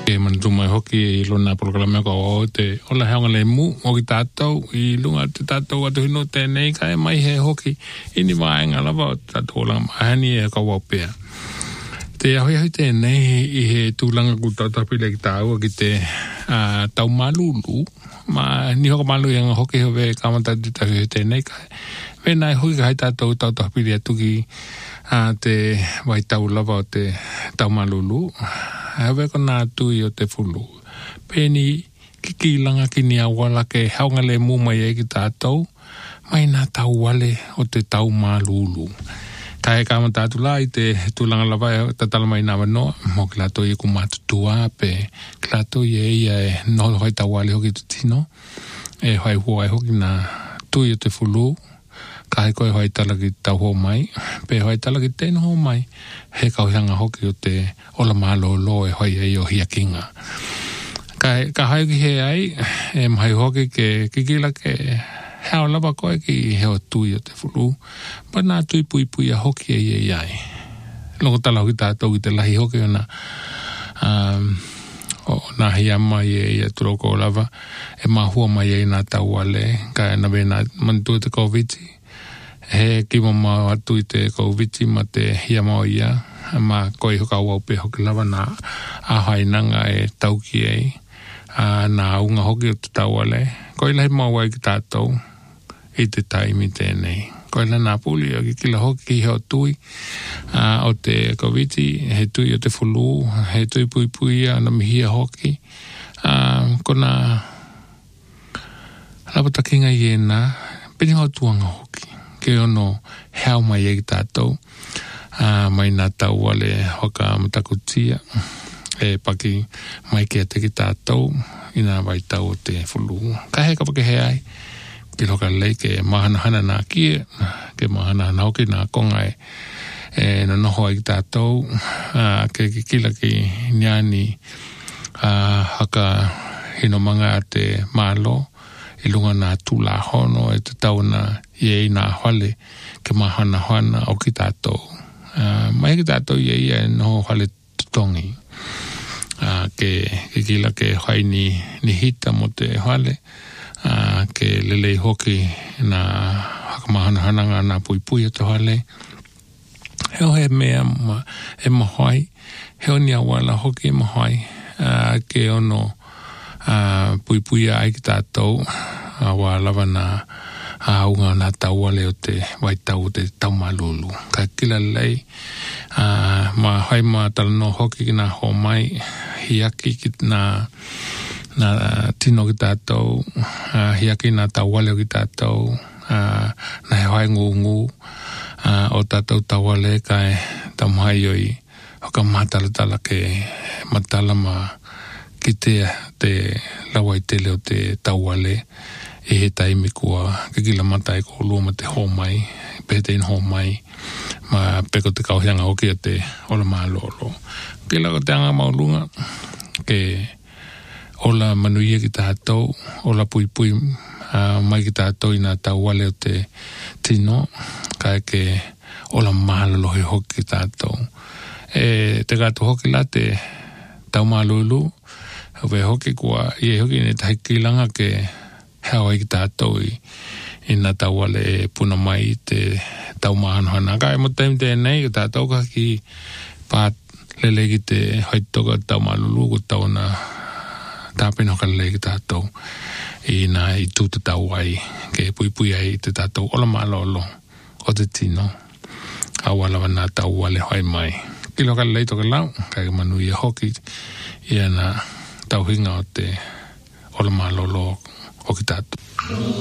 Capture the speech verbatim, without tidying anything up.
ke man tu mai hoki I lona programa ko o te ola heonga le mu o ki tātou I lunga te tātou atu hino tēnei kai mai he hoki ini maenga lava o tātou langa mahani e ka wapea. Te ahui ahui tēnei I he tūlanga ku tautapile ki tāua ki te uh, tau malulu ma ni hoko malu yang hoki hove kamata te tahu tēnei kai. Venai hoki kai tātou tautapile atu ki uh, te wai tau lava o te tau malulu. Hawe ko nā tui o te fulu. Pēni ki langa ki ni awala ke haunga le muma e ki tātou, mai nā tau wale o te tau mālulu. Ka he kāma tātu la I te tūlanga lawa e tatala mai nā wanoa, mo ki lato I ku mātutua, pe ki lato I e ia e noho hoi tau wale hoki tu tino, e hoi hua e hoki nā tui o te fulu, ka he koe hoi tala ki tau ho mai, pe hoi tala ki tēno ho mai, he kauhanga hoki o te ola malo lo e hoi e o hiakinga. Ka, ka hai ki he ai, e mahai hoki ke kikila ke heo lava koe ki heo tui o te fulu, pa nā tui pui pui a hoki e e ai. Loko tala hoki tātou ki te lahi hoki o nā, um, o nā hiama i e ia turoko o lava, e mahua mai e nā tau wale, ka e nawe nā mantua te koviti, he ki mama atu I te koviti ma te hiama o ia, ma koi hoka waupe hoki lava nā ahainanga e tauki e, a nā unga hoki o te tauale, koi lahi mawai ki tātou I te taimi tēnei. Koi la nā puli o ki kila hoki ki heo tui a, o te koviti, he tui o te fulu, he tui pui pui a na mihia hoki, a, kona lapatakinga I e nā, pini ho tuanga hoki. Ke ono heo mai e ki tātou, uh, mai nā tau wale hoka matakutia, e paki mai ke te ki tātou, ina wai tau o te fulu. Ka he kapake he ai, ki loka lei ke mahana hana nā kie, ke mahana hana hoki nā konga e, e no noho ai ki tātou, uh, ke ki kila ki nyani uh, haka hino manga te malo, I lunga nā tūla hono e te tauna I e nā hale ke mahana hana o ki tātou. Uh, mai ki tātou I e ia e noho hale tutongi. Uh, ke, ke kila ke hai ni, ni hita mo te hale, uh, ke lelei hoki nā hakamahana hananga nā pui pui o te hale. Heo he mea ma, e mahoi, heo ni awala hoki e mahoi, uh, ke ono Uh, pui pui ai ki tātou uh, wa lava nā aunga nā tauale o te waitau o te taumalulu. Ka kila lei uh, ma hai ma talano hoki ki nā ho mai hiaki ki nā, nā tino ki tātou, uh, hiaki nā tauale o ki tātou, uh, nā he hai ngu ngu uh, o tātou tauale kai tamhai oi hoka mātalatala ke matala ma ki te, te lawai tele o te tauale e he taimi kua ke kila matai ko lua ma te homai, pehetein homai, ma peko te kauhianga hoki a te ola maa lolo. Ke lako te anga maulunga, ke ola manuia ki tātou, ola pui pui uh, mai ki tātou I nā tauale o te tino, kai ke ola maa lolohi hoki ki tātou. E te gato hoki la te tau maa lulu, Hau hoki kua, I e hoki ne tahi kilanga ke hea ki tātou I, I nā tauale e puna mai te tau mahanohana. Ka e mo taimi tēnei, ka tātou ka ki pāt lele ki te haitoka tau malulu ko tau na tāpena hoka lele ki tātou I nā I tūta tau ai, ke pui pui ai te tātou ola malolo o te tino. Awala wa nā tauale hoi mai. Kilo ka lele toka lau, ka e manu I hoki I ana tauhinga o te ola malolo o ki tātou.